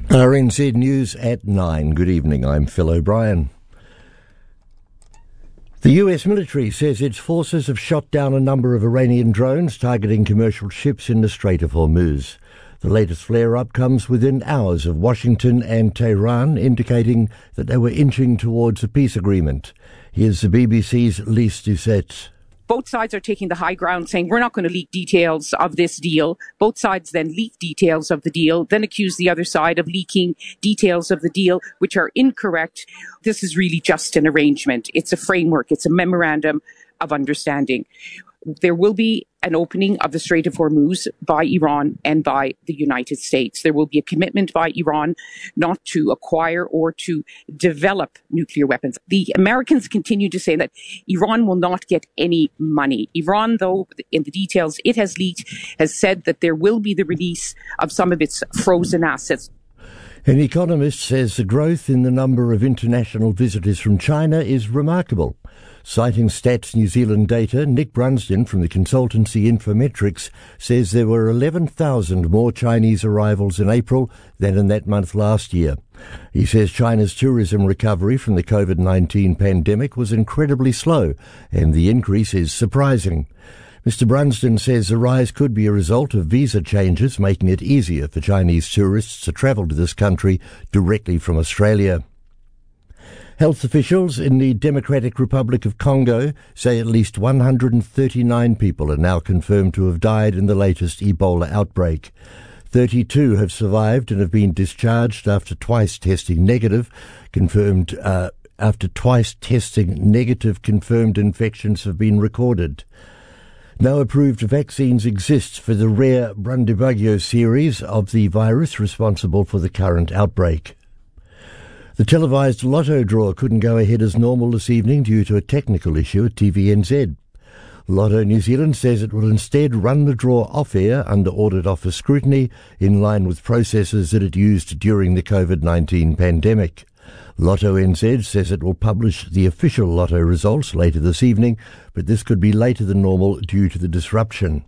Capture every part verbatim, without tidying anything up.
R N Z News at nine. Good evening, I'm Phil O'Brien. The U S military says its forces have shot down a number of Iranian drones targeting commercial ships in the Strait of Hormuz. The latest flare-up comes within hours of Washington and Tehran indicating that they were inching towards a peace agreement. Here's the B B C's Lise Doucette. Both sides are taking the high ground, saying we're not going to leak details of this deal. Both sides then leak details of the deal, then accuse the other side of leaking details of the deal, which are incorrect. This is really just an arrangement. It's a framework. It's a memorandum of understanding. There will be an opening of the Strait of Hormuz by Iran and by the United States. There will be a commitment by Iran not to acquire or to develop nuclear weapons. The Americans continue to say that Iran will not get any money. Iran, though, in the details it has leaked, has said that there will be the release of some of its frozen assets. An economist says the growth in the number of international visitors from China is remarkable. Citing Stats New Zealand data, Nick Brunsden from the consultancy Infometrics says there were eleven thousand more Chinese arrivals in April than in that month last year. He says China's tourism recovery from the COVID nineteen pandemic was incredibly slow, and the increase is surprising. Mister Brunsden says the rise could be a result of visa changes, making it easier for Chinese tourists to travel to this country directly from Australia. Health officials in the Democratic Republic of Congo say at least one hundred thirty-nine people are now confirmed to have died in the latest Ebola outbreak. thirty-two have survived and have been discharged after twice testing negative, confirmed uh, after twice testing negative confirmed infections have been recorded. No approved vaccines exist for the rare Bundibugyo series of the virus responsible for the current outbreak. The televised lotto draw couldn't go ahead as normal this evening due to a technical issue at T V N Z. Lotto New Zealand says it will instead run the draw off-air under Audit Office scrutiny in line with processes that it used during the COVID nineteen pandemic. Lotto N Z says it will publish the official lotto results later this evening, but this could be later than normal due to the disruption.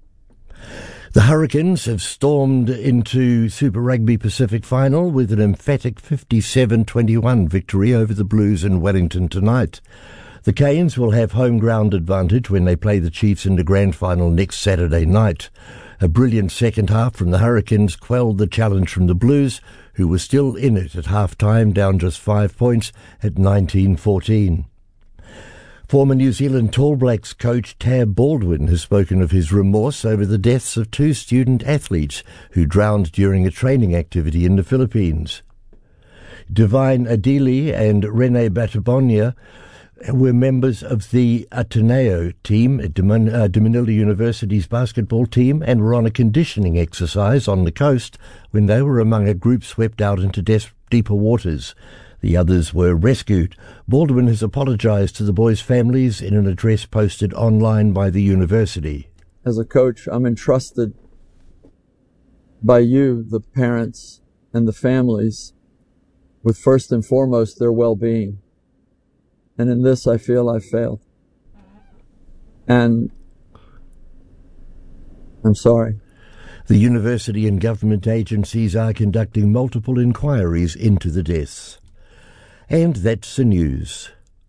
The Hurricanes have stormed into Super Rugby Pacific final with an emphatic fifty-seven twenty-one victory over the Blues in Wellington tonight. The Canes will have home ground advantage when they play the Chiefs in the grand final next Saturday night. A brilliant second half from the Hurricanes quelled the challenge from the Blues, who were still in it at half-time, down just five points at nineteen fourteen. Former New Zealand Tall Blacks coach Tab Baldwin has spoken of his remorse over the deaths of two student athletes who drowned during a training activity in the Philippines. Divine Adili and Rene Batabonia were members of the Ateneo team at Manila University's basketball team and were on a conditioning exercise on the coast when they were among a group swept out into des- deeper waters. The others were rescued. Baldwin has apologised to the boys' families in an address posted online by the university. As a coach, I'm entrusted by you, the parents and the families, with first and foremost their well-being. And in this, I feel I failed. And I'm sorry. The university and government agencies are conducting multiple inquiries into the deaths. And that's the news.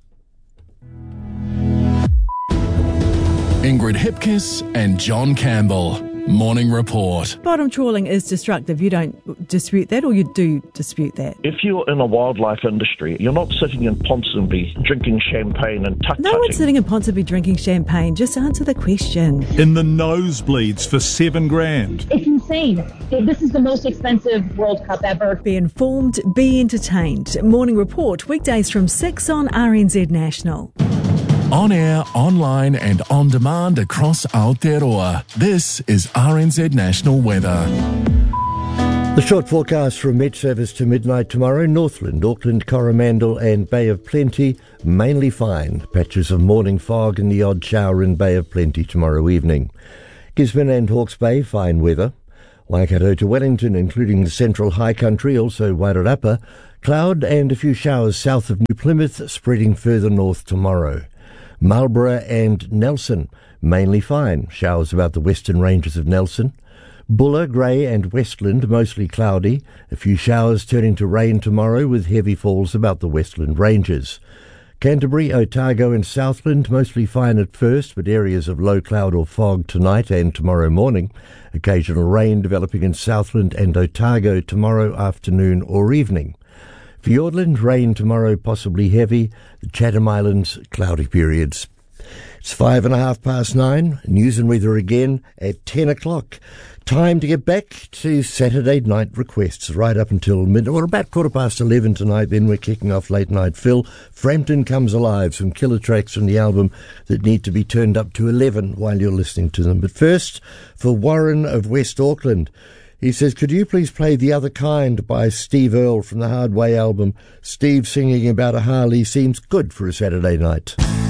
Ingrid Hipkiss and John Campbell. Morning Report. Bottom trawling is destructive. You don't dispute that, or you do dispute that? If you're in a wildlife industry, you're not sitting in Ponsonby drinking champagne and tuck-tutting. No one's sitting in Ponsonby drinking champagne. Just answer the question. In the nosebleeds for seven grand. It's insane. This is the most expensive World Cup ever. Be informed, be entertained. Morning Report, weekdays from six on R N Z National. On air, online and on demand across Aotearoa. This is R N Z National Weather. The short forecast from Met Service to midnight tomorrow: Northland, Auckland, Coromandel and Bay of Plenty, mainly fine. Patches of morning fog and the odd shower in Bay of Plenty tomorrow evening. Gisborne and Hawke's Bay, fine weather. Waikato to Wellington, including the central high country, also Wairarapa, cloud and a few showers south of New Plymouth, spreading further north tomorrow. Marlborough and Nelson, mainly fine. Showers about the western ranges of Nelson. Buller, Grey and Westland mostly cloudy. A few showers turning to rain tomorrow with heavy falls about the Westland Ranges. Canterbury, Otago and Southland mostly fine at first, but areas of low cloud or fog tonight and tomorrow morning. Occasional rain developing in Southland and Otago tomorrow afternoon or evening. Fiordland, rain tomorrow, possibly heavy. The Chatham Islands, cloudy periods. It's five and a half past nine. News and weather again at ten o'clock. Time to get back to Saturday night requests right up until mid, or about quarter past eleven tonight. Then we're kicking off Late Night Phil. Frampton Comes Alive, some killer tracks from the album that need to be turned up to eleven while you're listening to them. But first, for Warren of West Auckland, he says, could you please play The Other Kind by Steve Earle from the Hard Way album? Steve singing about a Harley seems good for a Saturday night.